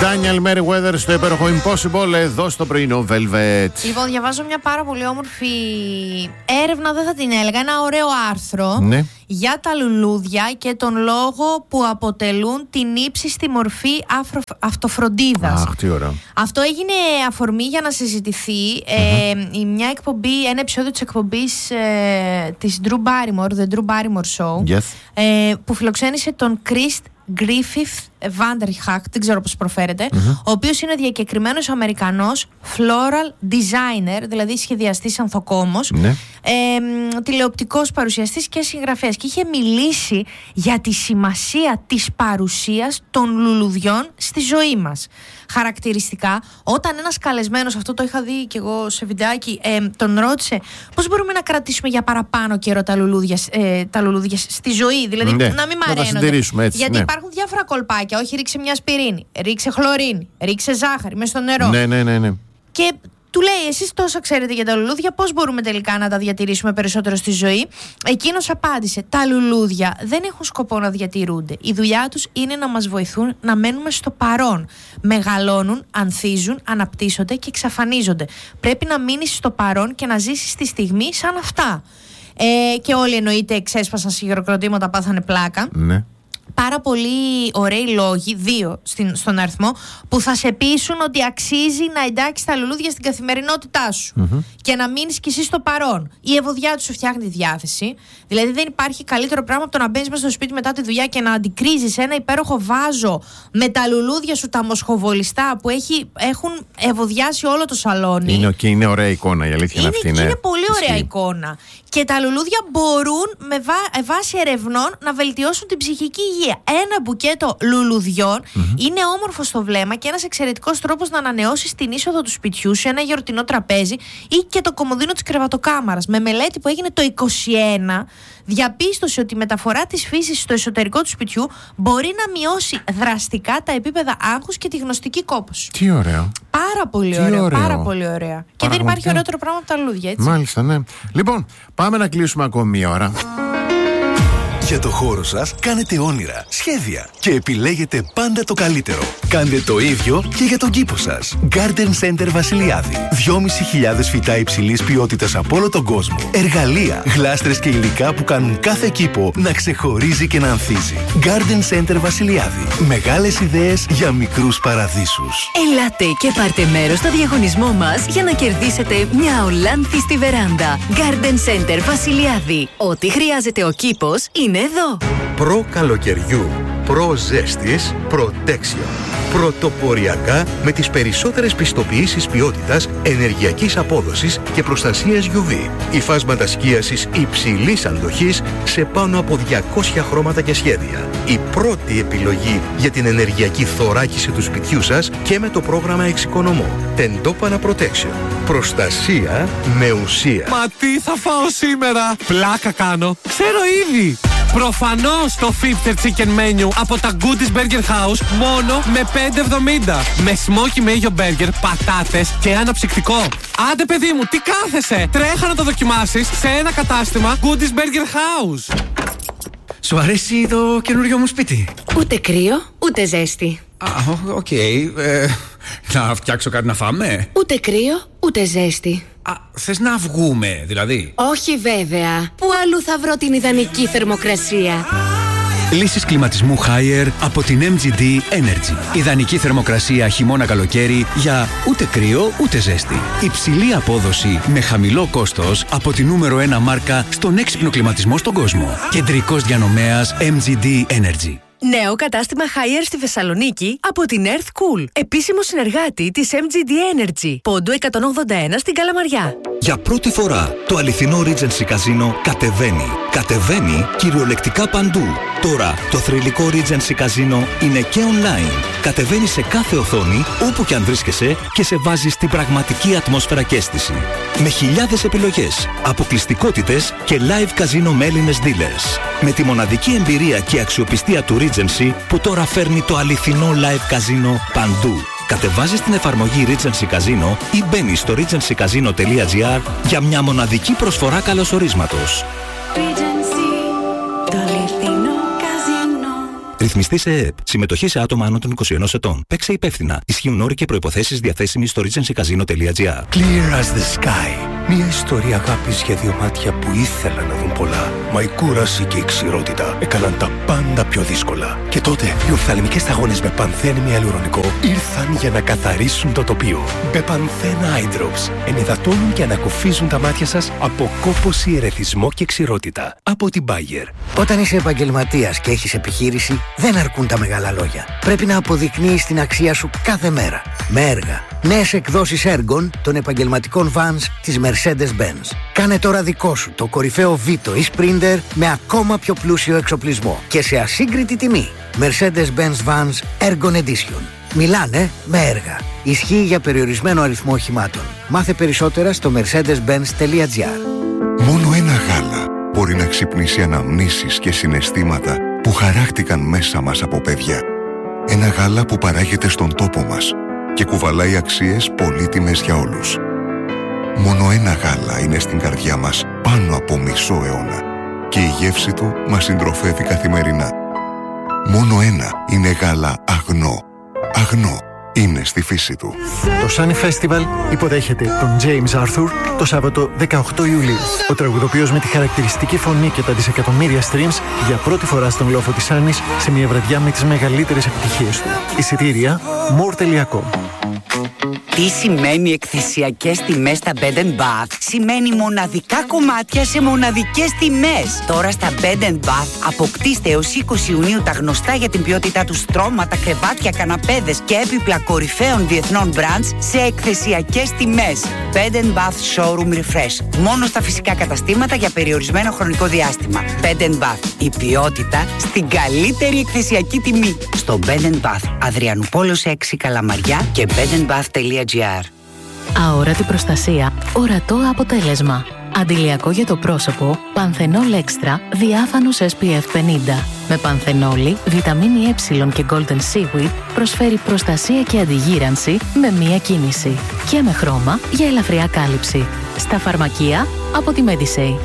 Daniel Merriweather στο υπέροχο Impossible εδώ στο πρωινό Velvet. Λοιπόν, διαβάζω μια πάρα πολύ όμορφη έρευνα, δεν θα την έλεγα, ένα ωραίο άρθρο για τα λουλούδια και τον λόγο που αποτελούν την ύψιστη μορφή αυτοφροντίδας. Αχ, τι ωραία. Αυτό έγινε αφορμή για να συζητηθεί μια εκπομπή, ένα επεισόδιο της εκπομπής της Drew Barrymore, The Drew Barrymore Show, που φιλοξένησε τον Chris Griffith Vanderhack, δεν ξέρω πώς προφέρεται, ο οποίος είναι διακεκριμένος Αμερικανός floral designer, δηλαδή σχεδιαστής ανθοκόμος, τηλεοπτικός παρουσιαστής και συγγραφέας, και είχε μιλήσει για τη σημασία της παρουσίας των λουλουδιών στη ζωή μας. Χαρακτηριστικά, όταν ένας καλεσμένος, αυτό το είχα δει και εγώ σε βιντεάκι, τον ρώτησε πώς μπορούμε να κρατήσουμε για παραπάνω καιρό τα λουλούδια στη ζωή, δηλαδή να μην μαραίνονται, γιατί υπάρχουν διάφορα κολπάκια. Όχι, ρίξε μια ασπιρίνη, ρίξε χλωρίνη, ρίξε ζάχαρη μέσα στο νερό. Ναι. Και του λέει, εσείς τόσα ξέρετε για τα λουλούδια, πώς μπορούμε τελικά να τα διατηρήσουμε περισσότερο στη ζωή? Εκείνος απάντησε, τα λουλούδια δεν έχουν σκοπό να διατηρούνται. Η δουλειά τους είναι να μας βοηθούν να μένουμε στο παρόν. Μεγαλώνουν, ανθίζουν, αναπτύσσονται και εξαφανίζονται. Πρέπει να μείνεις στο παρόν και να ζήσεις τη στιγμή σαν αυτά. Και όλοι εννοείται ξέσπασαν χειροκροτήματα, πάθανε πλάκα. Ναι. Πάρα πολύ ωραίοι λόγοι, 2 στον αριθμό, που θα σε πείσουν ότι αξίζει να εντάξεις τα λουλούδια στην καθημερινότητά σου και να μείνεις κι εσύ στο παρόν. Η ευωδιά του σου φτιάχνει τη διάθεση. Δηλαδή δεν υπάρχει καλύτερο πράγμα από το να μπαίνεις μέσα στο σπίτι μετά τη δουλειά και να αντικρίζεις ένα υπέροχο βάζο με τα λουλούδια σου τα μοσχοβολιστά που έχουν ευωδιάσει όλο το σαλόνι. Είναι ωραία εικόνα, η αλήθεια είναι αυτή. Είναι πολύ ωραία εικόνα. Και τα λουλούδια μπορούν με βάση ερευνών να βελτιώσουν την ψυχική υγεία. Ένα μπουκέτο λουλουδιών είναι όμορφο στο βλέμμα και ένας εξαιρετικός τρόπος να ανανεώσεις την είσοδο του σπιτιού σου, ένα γιορτινό τραπέζι ή και το κομμωδίνο της κρεβατοκάμαρας. Με μελέτη που έγινε το 2021, διαπίστωσε ότι η μεταφορά της φύσης στο εσωτερικό του σπιτιού μπορεί να μειώσει δραστικά τα επίπεδα άγχους και τη γνωστική κόπωση. Τι ωραίο. Πάρα πολύ ωραίο. Πάρα πολύ ωραία. Και δεν υπάρχει ωραιότερο πράγμα από τα λουλούδια, έτσι. Μάλιστα, ναι. Λοιπόν, πάμε να κλείσουμε ακόμη μία ώρα. Για το χώρο σας κάνετε όνειρα, σχέδια και επιλέγετε πάντα το καλύτερο. Κάντε το ίδιο και για τον κήπο σας. Garden Center Βασιλιάδη. 2.500 φυτά υψηλής ποιότητας από όλο τον κόσμο. Εργαλεία, γλάστρες και υλικά που κάνουν κάθε κήπο να ξεχωρίζει και να ανθίζει. Garden Center Βασιλιάδη. Μεγάλες ιδέες για μικρούς παραδείσους. Ελάτε και πάρτε μέρος στο διαγωνισμό μας για να κερδίσετε μια ολάνθιστη βεράντα. Garden Center Βασιλιάδη. Ό,τι χρειάζεται ο κήπος είναι εδώ. Προ καλοκαιριού, προ ζέστης, Protection. Πρωτοποριακά με τις περισσότερες πιστοποιήσεις ποιότητας, ενεργειακής απόδοσης και προστασίας UV. Υφάσματα σκίασης υψηλής αντοχής σε πάνω από 200 χρώματα και σχέδια. Η πρώτη επιλογή για την ενεργειακή θωράκιση του σπιτιού σας και με το πρόγραμμα Εξοικονομώ. Τεντόπανα Protection. Προστασία με ουσία. Μα τι θα φάω σήμερα? Πλάκα κάνω. Ξέρω ήδη. Προφανώς το 50 chicken menu από τα Goodies Burger House μόνο με 5,70. Με smoky mayo burger, πατάτες και αναψυκτικό. Άντε παιδί μου, τι κάθεσαι? Τρέχα να το δοκιμάσεις σε ένα κατάστημα Goodies Burger House. Σου αρέσει το καινούριο μου σπίτι? Ούτε κρύο, ούτε ζέστη. Οκ. Να φτιάξω κάτι να φάμε? Ούτε κρύο, ούτε ζέστη. Θες να βγούμε, δηλαδή? Όχι βέβαια. Πού αλλού θα βρω την ιδανική θερμοκρασία? Λύσεις κλιματισμού Haier από την MGD Energy. Ιδανική θερμοκρασία χειμώνα-καλοκαίρι για ούτε κρύο ούτε ζέστη. Υψηλή απόδοση με χαμηλό κόστος από τη νούμερο 1 μάρκα στον έξυπνο κλιματισμό στον κόσμο. Κεντρικός διανομέας MGD Energy. Νέο κατάστημα Haier στη Θεσσαλονίκη από την Earth Cool. Επίσημο συνεργάτη της MGD Energy. Πόντου 181 στην Καλαμαριά. Για πρώτη φορά το αληθινό Regency Casino κατεβαίνει. Κατεβαίνει κυριολεκτικά παντού. Τώρα το θρυλικό Regency Casino είναι και online. Κατεβαίνει σε κάθε οθόνη, όπου και αν βρίσκεσαι, και σε βάζει στην πραγματική ατμόσφαιρα και αίσθηση. Με χιλιάδες επιλογές, αποκλειστικότητες και live casino με Έλληνες dealers. Με τη μοναδική εμπειρία και αξιοπιστία του Regency που τώρα φέρνει το αληθινό live casino παντού. Κατεβάζεις την εφαρμογή Regency Casino ή μπαίνεις στο regencycasino.gr για μια μοναδική προσφορά καλωσορίσματος. Ρυθμιστή σε ΕΕΠ. Συμμετοχή σε άτομα άνω των 21 ετών. Παίξε υπεύθυνα. Ισχύουν όροι και προϋποθέσεις διαθέσιμοι στο regencycasino.gr. Clear as the sky. Μια ιστορία αγάπης για δύο μάτια που ήθελαν να δουν πολλά. Μα η κούραση και η ξηρότητα έκαναν τα πάντα πιο δύσκολα. Και τότε οι οφθαλμικές σταγόνες με πανθένη ιαλουρονικό ήρθαν για να καθαρίσουν το τοπίο. Μπεπανθέν Eye Drops ενυδατώνουν και ανακουφίζουν τα μάτια σας από κόπωση, ερεθισμό και ξηρότητα. Από την Bayer. Όταν είσαι επαγγελματίας και έχεις επιχείρηση, δεν αρκούν τα μεγάλα λόγια. Πρέπει να αποδεικνύεις την αξία σου κάθε μέρα. Με έργα. Νέες εκδόσεις έργων των επαγγελματικών vans της Mercedes-Benz. Κάνε τώρα δικό σου το κορυφαίο Vito ή Sprinter με ακόμα πιο πλούσιο εξοπλισμό και σε ασύγκριτη τιμή. Mercedes-Benz Vans Ergon Edition. Μιλάνε με έργα. Ισχύει για περιορισμένο αριθμό οχημάτων. Μάθε περισσότερα στο mercedes-benz.gr. Μόνο ένα γάλα μπορεί να ξυπνήσει αναμνήσεις και συναισθήματα που χαράχτηκαν μέσα μας από παιδιά. Ένα γάλα που παράγεται στον τόπο μας και κουβαλάει αξίες πολύτιμες για όλους. Μόνο ένα γάλα είναι στην καρδιά μας πάνω από μισό αιώνα και η γεύση του μας συντροφεύει καθημερινά. Μόνο ένα είναι γάλα αγνό. Αγνό είναι στη φύση του. Το Sunny Festival υποδέχεται τον James Arthur το Σάββατο 18 Ιουλίου. Ο τραγουδοποιός με τη χαρακτηριστική φωνή και τα δισεκατομμύρια streams για πρώτη φορά στον λόφο της Άννης σε μια βραδιά με τις μεγαλύτερες επιτυχίες του. Εισιτήρια more.com. Τι σημαίνει εκθεσιακές τιμές στα Bed & Bath? Σημαίνει μοναδικά κομμάτια σε μοναδικές τιμές. Τώρα στα Bed & Bath αποκτήστε έως 20 Ιουνίου τα γνωστά για την ποιότητά του στρώματα, κρεβάτια, καναπέδες και έπιπλα κορυφαίων διεθνών brands σε εκθεσιακές τιμές. Bed & Bath Showroom Refresh. Μόνο στα φυσικά καταστήματα για περιορισμένο χρονικό διάστημα. Bed & Bath. Η ποιότητα στην καλύτερη εκθεσιακή τιμή. Στο Bed & Bath. Αδριανουπόλος 6 Καλαμαριά και bedandbath.gr. Αόρατη προστασία, ορατό αποτέλεσμα. Αντιλιακό για το πρόσωπο, Πανθενόλ Extra, διάφανος SPF 50. Με πανθενόλη, βιταμίνη Ε και Golden Seaweed προσφέρει προστασία και αντιγύρανση με μία κίνηση. Και με χρώμα για ελαφριά κάλυψη. Στα φαρμακεία από τη Medisay.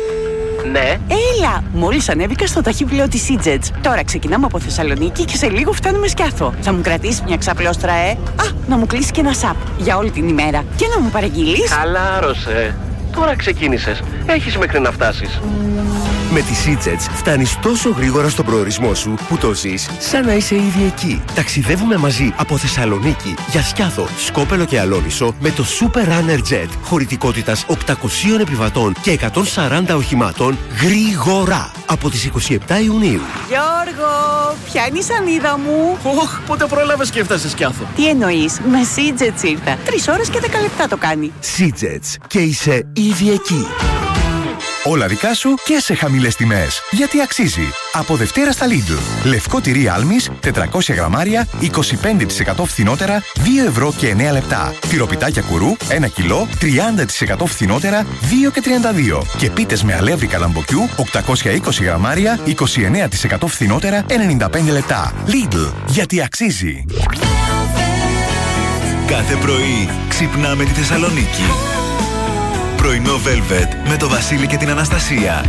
Ναι. Έλα! Μόλις ανέβηκα στο ταχύπλαιο της Seajets. Τώρα ξεκινάμε από Θεσσαλονίκη και σε λίγο φτάνουμε Σκιάθο. Θα μου κρατήσεις μια ξαπλώστρα, να μου κλείσει και ένα σαπ για όλη την ημέρα. Και να μου παραγγείλεις. Χαλάρωσε. Τώρα ξεκίνησες. Έχεις μέχρι να φτάσεις. Με τη Seajets φτάνεις τόσο γρήγορα στον προορισμό σου που το ζεις σαν να είσαι ήδη εκεί. Ταξιδεύουμε μαζί από Θεσσαλονίκη για Σκιάθο, Σκόπελο και Αλόνισο με το Super Runner Jet χωρητικότητας 800 επιβατών και 140 οχημάτων γρήγορα από τις 27 Ιουνίου. Γιώργο, ποια είναι η σανίδα μου? Πότε πρόλαβες και έφτασες Σκιάθο? Τι εννοείς? Με Seajets ήρθα. 3 ώρες και 10 λεπτά το κάνει. Seajets και είσαι ήδη εκεί. Όλα δικά σου και σε χαμηλές τιμές. Γιατί αξίζει. Από Δευτέρα στα Lidl. Λευκό τυρί Άλμης, 400 γραμμάρια, 25% φθηνότερα, 2 ευρώ και 9 λεπτά. Τυροπιτάκια Κουρού, 1 κιλό, 30% φθηνότερα, 2 και 32. Και πίτες με αλεύρι καλαμποκιού, 820 γραμμάρια, 29% φθηνότερα, 95 λεπτά. Lidl. Γιατί αξίζει. Κάθε πρωί ξυπνάμε τη Θεσσαλονίκη. Πρωινό Velvet με το Βασίλη και την Αναστασία.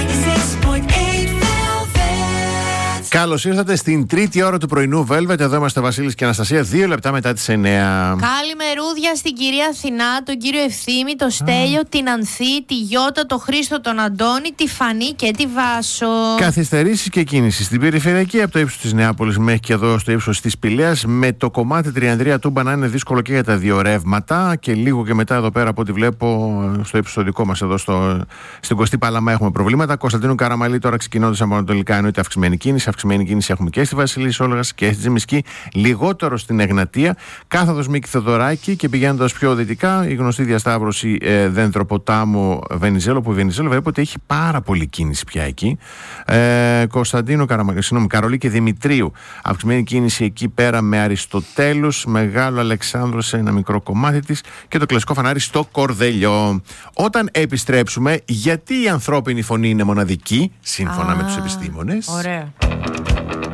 Καλώς ήρθατε στην τρίτη ώρα του πρωινού Velvet. Εδώ είμαστε Βασίλης και Αναστασία, 2 λεπτά μετά τις 9. Καλημερούδια στην κυρία Αθηνά, τον κύριο Ευθύμη, τον Στέλιο, την Ανθή, τη Γιώτα, τον Χρήστο, τον Αντώνη, τη Φανή και τη Βάσο. Καθυστερήσεις και κίνηση στην περιφερειακή από το ύψος της Νεάπολης μέχρι και εδώ στο ύψος της Πηλαίας. Με το κομμάτι Τριανδρία Τούμπα να είναι δύσκολο και για τα δύο ρεύματα. Και λίγο και μετά εδώ πέρα από ό,τι βλέπω στο ύψος το δικό μας εδώ στην Κωστή Παλαμά έχουμε προβλήματα. Κωνσταντίνου Καραμαλή τώρα ξεκινώντας από ανατολικά εννοείται αυξημένη κίνηση. Αυξημένη κίνηση έχουμε και στη Βασιλή Σόλγας και στη Τζιμισκή, λιγότερο στην Εγνατία. Κάθοδος Μίκη Θεοδωράκη και πηγαίνοντας πιο δυτικά, η γνωστή διασταύρωση Δέντρο Ποτάμου Βενιζέλο, που η Βενιζέλο βλέπω ότι έχει πάρα πολύ κίνηση πια εκεί. Κωνσταντίνο Καρολί και Δημητρίου, αυξημένη κίνηση εκεί πέρα με Αριστοτέλους, Μεγάλο Αλεξάνδρο σε ένα μικρό κομμάτι της και το κλασικό φανάρι στο Κορδελιό. Όταν επιστρέψουμε, γιατί η ανθρώπινη φωνή είναι μοναδική, σύμφωνα με τους επιστήμονες. Ωραία.